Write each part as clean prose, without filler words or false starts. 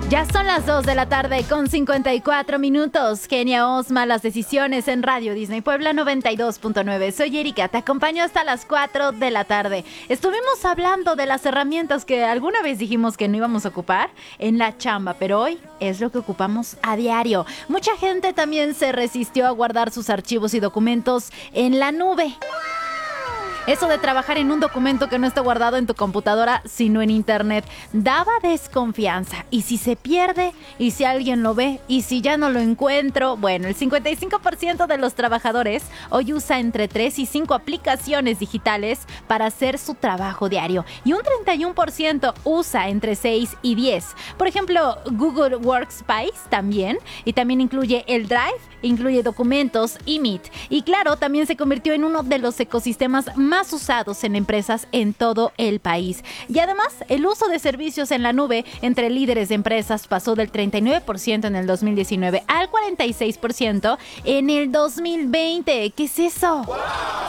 Ya son las 2 de la tarde con 54 minutos. Kenia Osma, las decisiones en Radio Disney Puebla 92.9. Soy Erika, te acompaño hasta las 4 de la tarde. Estuvimos hablando de las herramientas que alguna vez dijimos que no íbamos a ocupar en la chamba, pero hoy es lo que ocupamos a diario. Mucha gente también se resistió a guardar sus archivos y documentos en la nube. Eso de trabajar en un documento que no está guardado en tu computadora, sino en internet, daba desconfianza. ¿Y si se pierde? ¿Y si alguien lo ve? ¿Y si ya no lo encuentro? Bueno, el 55% de los trabajadores hoy usa entre 3 y 5 aplicaciones digitales para hacer su trabajo diario. Y un 31% usa entre 6 y 10. Por ejemplo, Google Workspace también. Y también incluye el Drive, incluye documentos y Meet. Y claro, también se convirtió en uno de los ecosistemas más usados en empresas en todo el país. Y además, el uso de servicios en la nube entre líderes de empresas pasó del 39% en el 2019 al 46% en el 2020. ¿Qué es eso? ¡Wow!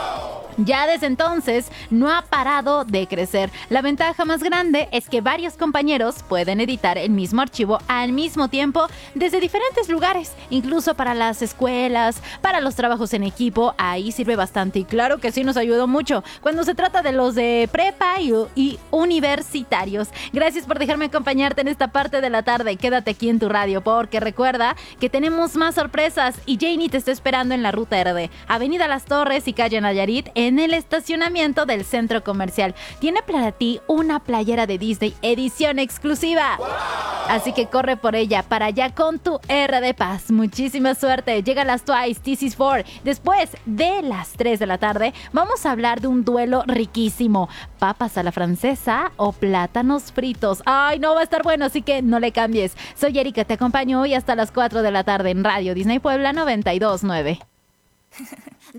Ya desde entonces no ha parado de crecer. La ventaja más grande es que varios compañeros pueden editar el mismo archivo al mismo tiempo desde diferentes lugares, incluso para las escuelas, para los trabajos en equipo. Ahí sirve bastante y claro que sí nos ayudó mucho cuando se trata de los de prepa y universitarios. Gracias por dejarme acompañarte en esta parte de la tarde. Quédate aquí en tu radio porque recuerda que tenemos más sorpresas y Janie te está esperando en la Ruta RD, Avenida Las Torres y Calle Nayarit, en el estacionamiento del centro comercial. Tiene para ti una playera de Disney edición exclusiva. ¡Wow! Así que corre por ella para allá con tu RD Paz. Muchísima suerte. Llega las Twice, This Is For. Después de las 3 de la tarde vamos a hablar de un duelo riquísimo. Papas a la francesa o plátanos fritos. Ay, no, va a estar bueno, así que no le cambies. Soy Erika, te acompaño hoy hasta las 4 de la tarde en Radio Disney Puebla 92.9.